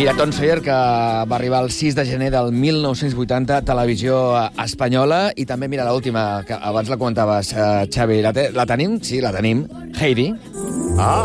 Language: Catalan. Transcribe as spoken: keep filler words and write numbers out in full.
Mira, Tom Sawyer, que va arribar el sis de gener del mil nou-cents vuitanta a Televisió Espanyola, i també, mira, l'última, que abans la comentaves, uh, Xavi, la, te la tenim? Sí, la tenim. Heidi. Ah,